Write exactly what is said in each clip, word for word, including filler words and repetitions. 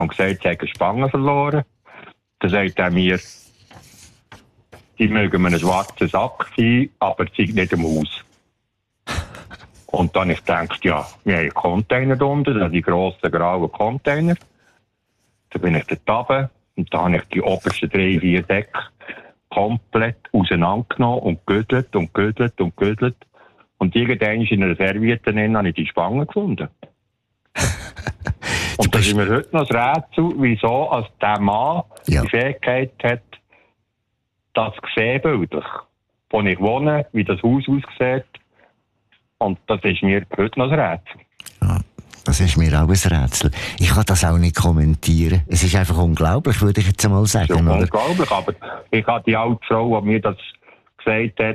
und gesagt, sie hätten Spangen verloren. Dann sagt er mir, sie mögen mir einen schwarzen Sack sein, aber sie sind nicht im Haus. Und dann habe ich gedacht, ja, wir haben einen Container drunter, das sind die grossen grauen Container. Dann bin ich dort runter und dann habe ich die obersten drei, vier Decke komplett auseinandergenommen und gegüttelt und gegüttelt und gegüttelt. Und irgendwann in einer Serviette habe ich die Spangen gefunden. Und das ist mir heute noch das Rätsel, wieso als der Mann ja. die Fähigkeit hat, das Gesehbildlich, wo ich wohne, wie das Haus aussieht. Und das ist mir heute noch ein Rätsel. Ja, das ist mir auch ein Rätsel. Ich kann das auch nicht kommentieren. Es ist einfach unglaublich, würde ich jetzt einmal sagen. Es ist oder? unglaublich, aber ich habe die alte Frau, die mir das gesagt hat,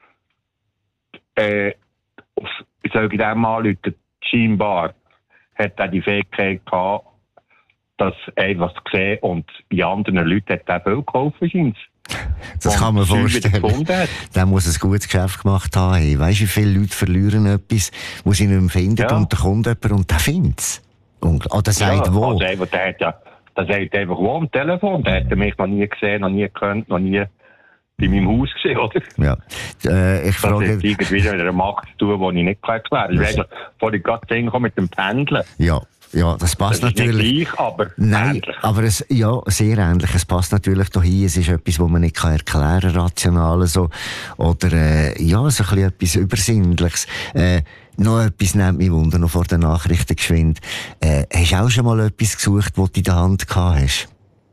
äh, auf, ich soll ich dem anrufen, scheinbar hat er die Fähigkeit gehabt, das einfach zu sehen und bei anderen Leuten hat er viel geholfen, scheint Das und kann man vorstellen. Der muss ein gutes Geschäft gemacht haben. Hey, weißt du, wie viele Leute verlieren etwas, wo sie nicht mehr finden, ja. und da kommt jemand und der findet es. Oder sagt ja, wo. Also einfach, der hat ja, der sagt einfach wo am Telefon. Der hat mich noch nie gesehen, noch nie gekannt, noch nie bei meinem Haus gesehen, oder? Ja. Äh, ich das frage... hat irgendwie mit einer Macht zu tun, die ich nicht erklären kann. Ich weiß, vorhin gerade Ding mit dem Pendeln. Ja. Ja, das passt das ist natürlich. Nicht gleich, aber nein, ähnlich. aber es, ja, sehr ähnlich. Es passt natürlich dahin. Es ist etwas, was man nicht kann erklären, rational so. Oder, äh, ja, so ein bisschen etwas Übersinnliches. Äh, noch etwas nimmt mich Wunder, noch vor den Nachrichten geschwind. Äh, hast du auch schon mal etwas gesucht, was du in der Hand gehabt hast?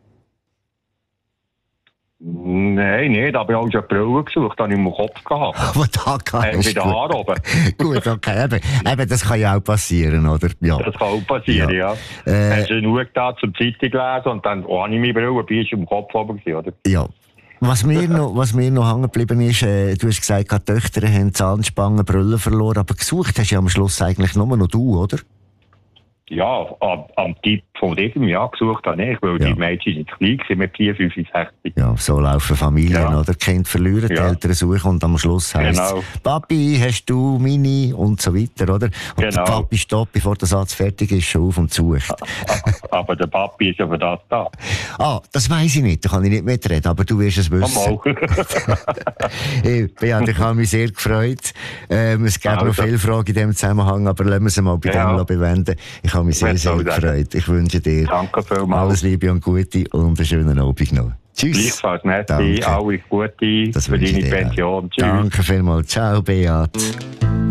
Nein, nicht, aber ich habe auch schon Brille gesucht, habe ich im Kopf gehabt. Was da gehabt hast? Äh, bei den Haaren oben. Gut, okay, eben, eben, das kann ja auch passieren, oder? Ja. Das kann auch passieren, ja. ja. Äh, hast du nur getan zum Zeitung lesen und dann, oh, habe ich meine Brille, bist du im Kopf oben gewesen, oder? Ja. Was mir noch, was mir noch hängen geblieben ist, äh, du hast gesagt, die Töchter haben Zahnspangen, Brille verloren, aber gesucht hast du ja am Schluss eigentlich nur noch du, oder? Ja, am, am Tipp von diesem Jahr gesucht habe ich, weil ja. die Mädchen sind klein sind mit vier, fünf, sechs. Ja, so laufen Familien, ja. oder? Kind verlieren, die ja. Eltern suchen und am Schluss heisst es, genau. Papi, hast du Mini und so weiter, oder? Und genau. der Papi stoppt, bevor der Satz fertig ist, schon auf und sucht. Aber der Papi ist aber das da. Ah, das weiss ich nicht, da kann ich nicht mitreden, aber du wirst es wissen. Hey, Beat, ich habe mich sehr gefreut. Ähm, es gibt also. noch viele Fragen in diesem Zusammenhang, aber lassen wir sie mal bei ja. dem bewenden. Ich habe mich sehr, sehr gefreut. Ich wünsche dir Danke vielmals. alles Liebe und Gute und einen schönen Abend noch. Tschüss. Gleichfalls, merci. Alles Gute das für deine Pension. Tschüss. Danke vielmals. Ciao, Beat.